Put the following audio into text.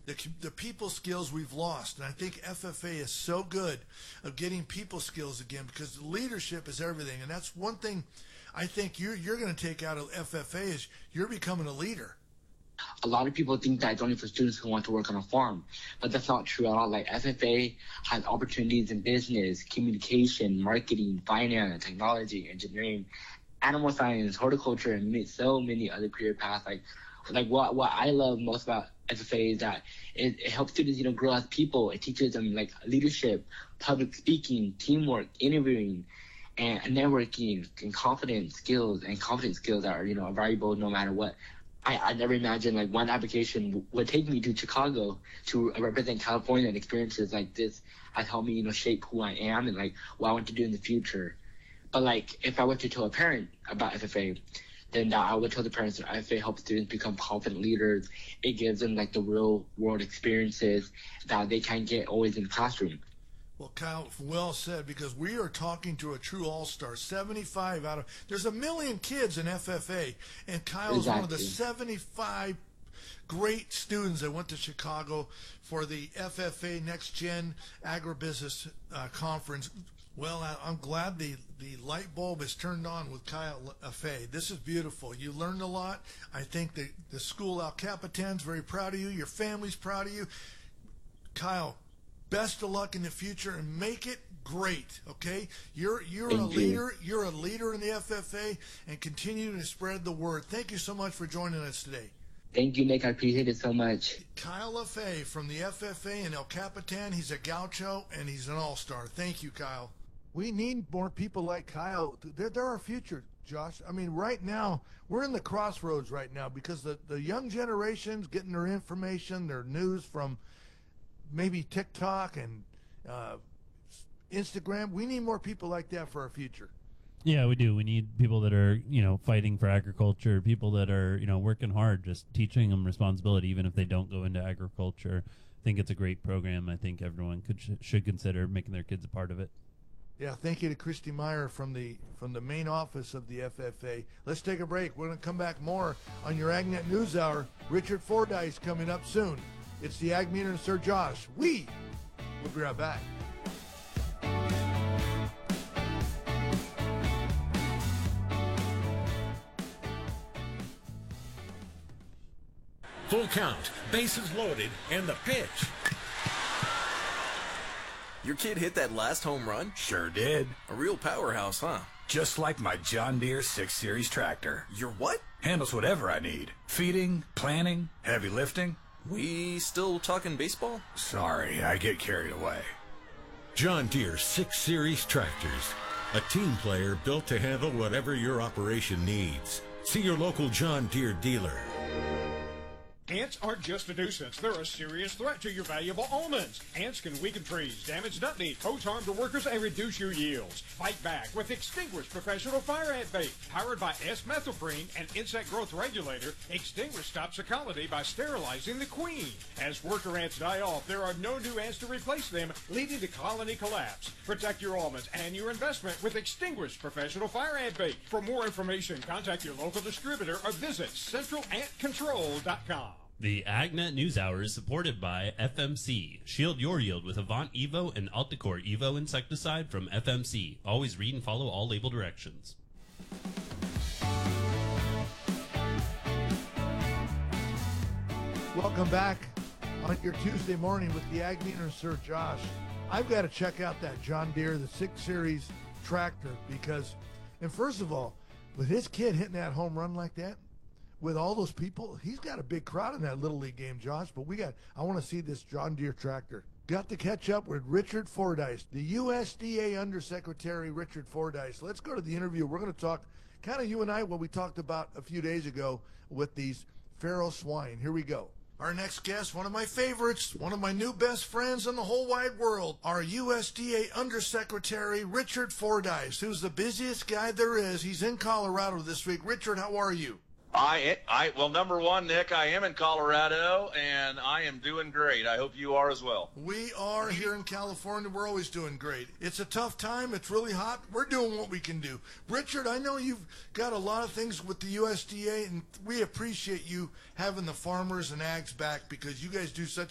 the people skills we've lost. And I think FFA is so good of getting people skills again, because leadership is everything. And that's one thing I think you're going to take out of FFA is you're becoming a leader. A lot of people think that it's only for students who want to work on a farm, but that's not true at all. Like, FFA has opportunities in business, communication, marketing, finance, technology, engineering, animal science, horticulture, and so many other career paths. Like what I love most about FFA is that it helps students, grow as people. It teaches them like leadership, public speaking, teamwork, interviewing, and networking, and confidence skills that are, valuable no matter what. I never imagined like one application would take me to Chicago to represent California, and experiences like this has helped me, shape who I am and like what I want to do in the future. But like, if I were to tell a parent about FFA, then I would tell the parents that FFA helps students become confident leaders. It gives them like the real world experiences that they can't get always in the classroom. Well, Kyle, well said, because we are talking to a true all-star. 75 out of – there's 1 million kids in FFA, and Kyle is one of the 75 great students that went to Chicago for the FFA Next Gen Agribusiness Conference. Well, I'm glad the light bulb is turned on with Kyle Afay. This is beautiful. You learned a lot. I think the school El Capitan's very proud of you. Your family's proud of you. Kyle, best of luck in the future, and make it great, okay? You're a leader. You're a leader in the FFA, and continue to spread the word. Thank you so much for joining us today. Thank you, Nick. I appreciate it so much. Kyle Afay from the FFA in El Capitan. He's a gaucho, and he's an all-star. Thank you, Kyle. We need more people like Kyle. They're our future, Josh. I mean, right now, we're in the crossroads right now, because the young generation's getting their information, their news from maybe TikTok and Instagram. We need more people like that for our future. Yeah, we do. We need people that are, fighting for agriculture, people that are, working hard, just teaching them responsibility, even if they don't go into agriculture. I think it's a great program. I think everyone should consider making their kids a part of it. Yeah, thank you to Christy Meyer from the main office of the FFA. Let's take a break. We're going to come back more on your AgNet News Hour. Richard Fordyce coming up soon. It's the Ag Meter and Sir Josh. We'll be right back. Full count, bases loaded, and the pitch. Your kid hit that last home run? Sure did. A real powerhouse, huh? Just like my John Deere 6 Series tractor. Your what? Handles whatever I need. Feeding, planting, heavy lifting. We still talking baseball? Sorry, I get carried away. John Deere 6 Series tractors. A team player built to handle whatever your operation needs. See your local John Deere dealer. Ants aren't just a nuisance. They're a serious threat to your valuable almonds. Ants can weaken trees, damage nut meat, pose harm to workers, and reduce your yields. Fight back with Extinguish Professional Fire Ant Bait. Powered by S-Methylprene, an insect growth regulator, Extinguish stops a colony by sterilizing the queen. As worker ants die off, there are no new ants to replace them, leading to colony collapse. Protect your almonds and your investment with Extinguish Professional Fire Ant Bait. For more information, contact your local distributor or visit centralantcontrol.com. The AgNet News Hour is supported by FMC. Shield your yield with Avant Evo and Alticore Evo insecticide from FMC. Always read and follow all label directions. Welcome back on your Tuesday morning with the Ag Meter and Sir Josh. I've got to check out that John Deere, the 6 Series tractor, because, and first of all, with his kid hitting that home run like that, with all those people, he's got a big crowd in that Little League game, Josh. But I want to see this John Deere tractor. Got to catch up with Richard Fordyce, the USDA Undersecretary Richard Fordyce. Let's go to the interview. We're going to talk, kind of you and I, what we talked about a few days ago with these feral swine. Here we go. Our next guest, one of my favorites, one of my new best friends in the whole wide world, our USDA Undersecretary Richard Fordyce, who's the busiest guy there is. He's in Colorado this week. Richard, how are you? Well, number one, Nick, I am in Colorado, and I am doing great. I hope you are as well. We are here in California. We're always doing great. It's a tough time. It's really hot. We're doing what we can do. Richard, I know you've got a lot of things with the USDA, and we appreciate you having the farmers and ags back, because you guys do such